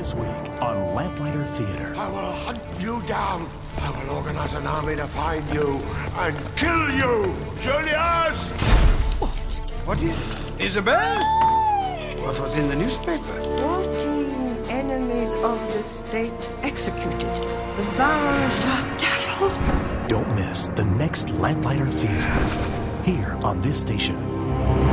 this week on Lamplighter Theater. I will hunt you down. I will organize an army to find you and kill you, Julius! What is... Isabel? What was in the newspaper? 14 enemies of the state executed. The Baron Jacques Darrow. Don't miss the next Lamplighter Theater here on this station.